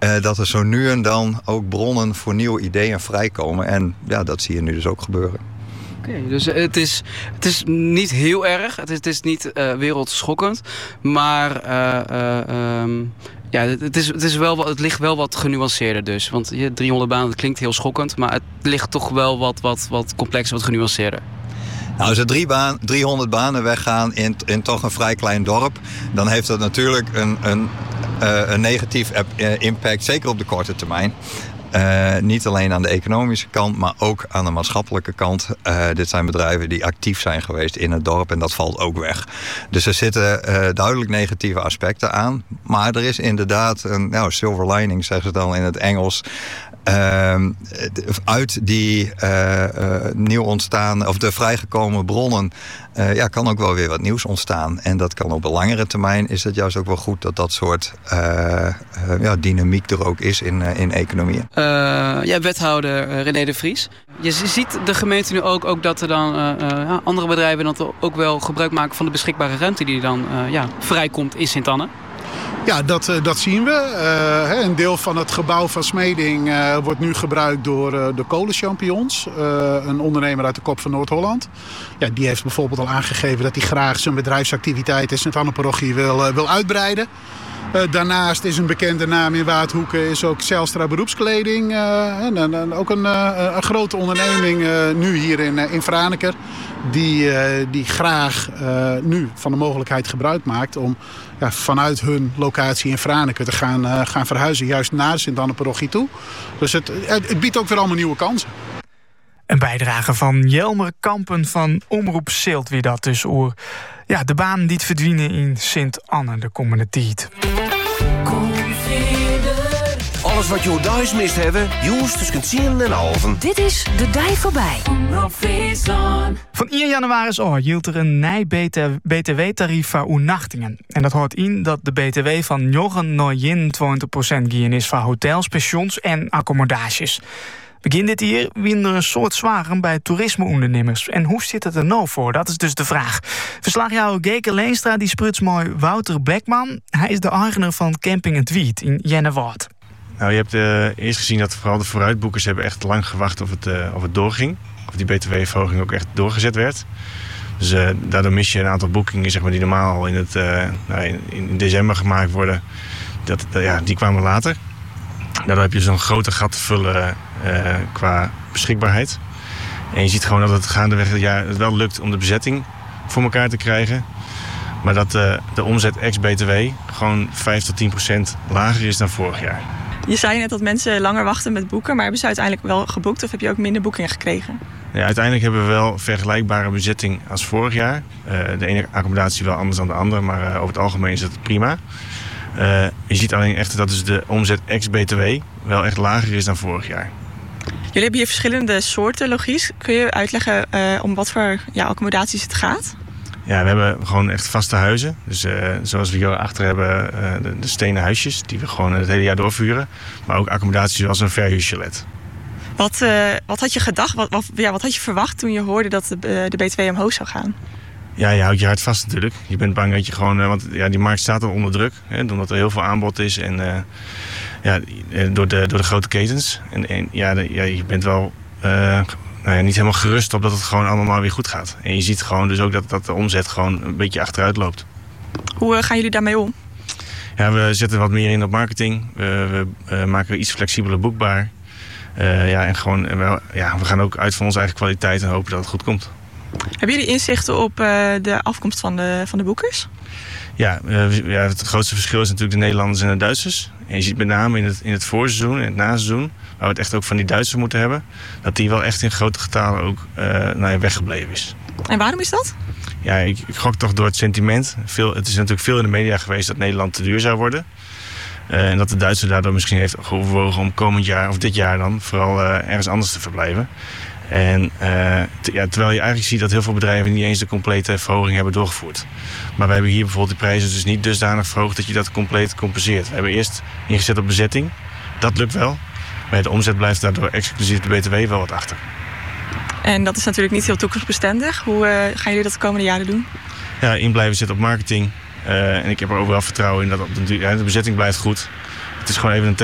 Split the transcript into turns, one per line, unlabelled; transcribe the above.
dat er zo nu en dan ook bronnen voor nieuwe ideeën vrijkomen. En ja, dat zie je nu dus ook gebeuren.
Oké, dus het is niet heel erg. Het is niet wereldschokkend. Maar ja, het ligt wel wat genuanceerder dus. Want 300 banen, dat klinkt heel schokkend. Maar het ligt toch wel wat complexer, wat genuanceerder.
Nou, als er 300 banen weggaan in toch een vrij klein dorp, dan heeft dat natuurlijk een negatief impact, zeker op de korte termijn. Niet alleen aan de economische kant, maar ook aan de maatschappelijke kant. Dit zijn bedrijven die actief zijn geweest in het dorp en dat valt ook weg. Dus er zitten duidelijk negatieve aspecten aan. Maar er is inderdaad een silver lining, zeggen ze dan in het Engels. Uit die nieuw ontstaan, of de vrijgekomen bronnen, kan ook wel weer wat nieuws ontstaan. En dat kan op een langere termijn, is het juist ook wel goed dat soort dynamiek er ook is in economieën.
Wethouder René de Vries. Je ziet de gemeente nu ook dat er dan andere bedrijven dan ook wel gebruik maken van de beschikbare ruimte die dan vrijkomt in Sint-Anne.
Ja, dat zien we. Een deel van het gebouw van Smeding wordt nu gebruikt door de Kolenchampions. Een ondernemer uit de Kop van Noord-Holland. Ja, die heeft bijvoorbeeld al aangegeven dat hij graag zijn bedrijfsactiviteit in Sint-Anne-parochie wil uitbreiden. Daarnaast is een bekende naam in Waardhoeken is ook Zijlstra Beroepskleding. Ook een grote onderneming nu hier in Franeker. Die graag nu van de mogelijkheid gebruik maakt om vanuit hun locatie in Franeker te gaan verhuizen. Juist naar Sint-Anne-parochie toe. Dus het biedt ook weer allemaal nieuwe kansen.
Een bijdrage van Jelmer Kampen van Omroep Zilt, wie dat dus oor. Ja, de banen die verdwijnen in Sint-Anne de komende tijd.
Alles wat je thuis mist hebben, Joest tussen 10 en halven.
Dit is De Dij Voorbij.
Van 1 januari hield er een nij btw-tarief voor overnachtingen. En dat houdt in dat de btw van 9 naar 21% gaan is voor hotels, pensions en accommodaties. Begin dit jaar wien er een soort zwaren bij toerismeondernemers. En hoe zit het er nou voor? Dat is dus de vraag. Verslagjouwer Geke Leenstra die spruts mooi Wouter Beckman. Hij is de eigenaar van Camping Het Wiet in Jennewaard.
Nou, je hebt eerst gezien dat vooral de vooruitboekers hebben echt lang gewacht of het doorging. Of die btw-verhoging ook echt doorgezet werd. Dus daardoor mis je een aantal boekingen zeg maar, die normaal in december gemaakt worden. Die kwamen later. Daardoor heb je zo'n grote gat te vullen qua beschikbaarheid. En je ziet gewoon dat het gaandeweg het jaar het wel lukt om de bezetting voor elkaar te krijgen. Maar dat de omzet ex-BTW gewoon 5-10% lager is dan vorig jaar.
Je zei net dat mensen langer wachten met boeken, maar hebben ze uiteindelijk wel geboekt of heb je ook minder boekingen gekregen?
Ja, uiteindelijk hebben we wel vergelijkbare bezetting als vorig jaar. De ene accommodatie wel anders dan de andere, maar over het algemeen is het prima. Je ziet alleen echt dat dus de omzet ex-BTW wel echt lager is dan vorig jaar.
Jullie hebben hier verschillende soorten logies. Kun je uitleggen om wat voor accommodaties het gaat?
Ja, we hebben gewoon echt vaste huizen. Dus zoals we hier achter hebben, de stenen huisjes die we gewoon het hele jaar doorvuren. Maar ook accommodaties zoals een verhuurchalet.
Wat had je gedacht? Wat had je verwacht toen je hoorde dat de BTW omhoog zou gaan?
Ja, je houdt je hart vast natuurlijk. Je bent bang dat je gewoon... Want die markt staat al onder druk. Omdat er heel veel aanbod is. En door de grote ketens. En je bent wel niet helemaal gerust op dat het gewoon allemaal weer goed gaat. En je ziet gewoon dus ook dat de omzet gewoon een beetje achteruit loopt.
Hoe gaan jullie daarmee om?
Ja, we zetten wat meer in op marketing. We maken iets flexibeler boekbaar. We gaan ook uit van onze eigen kwaliteit en hopen dat het goed komt.
Hebben jullie inzichten op de afkomst van de boekers?
Ja, het grootste verschil is natuurlijk de Nederlanders en de Duitsers. En je ziet met name in het voorseizoen en het naseizoen, waar we het echt ook van die Duitsers moeten hebben, dat die wel echt in grote getalen ook weggebleven is.
En waarom is dat?
Ja, ik gok toch door het sentiment. Het is natuurlijk veel in de media geweest dat Nederland te duur zou worden. En dat de Duitser daardoor misschien heeft overwogen om komend jaar of dit jaar dan vooral ergens anders te verblijven. En terwijl je eigenlijk ziet dat heel veel bedrijven niet eens de complete verhoging hebben doorgevoerd. Maar we hebben hier bijvoorbeeld de prijzen dus niet dusdanig verhoogd dat je dat compleet compenseert. We hebben eerst ingezet op bezetting. Dat lukt wel. Maar de omzet blijft daardoor exclusief de BTW wel wat achter.
En dat is natuurlijk niet heel toekomstbestendig. Hoe gaan jullie dat de komende jaren doen?
Ja, in blijven zitten op marketing. En ik heb er ook wel vertrouwen in dat de bezetting blijft goed. Het is gewoon even een